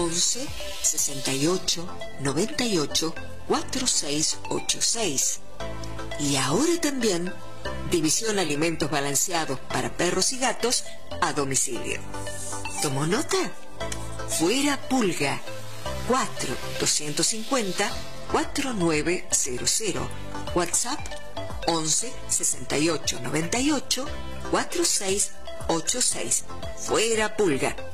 11 68 98 4686. Y ahora también División Alimentos Balanceados para Perros y Gatos a domicilio. ¿Tomó nota? Fuera Pulga, 4-250-4900. WhatsApp 11 68 98 4686. Fuera Pulga.